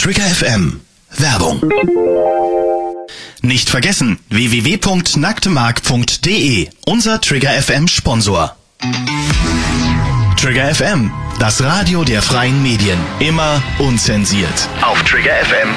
Trigger FM. Werbung. Nicht vergessen, www.nacktemark.de, unser Trigger FM Sponsor. Trigger FM, das Radio der freien Medien. Immer unzensiert. Auf Trigger FM.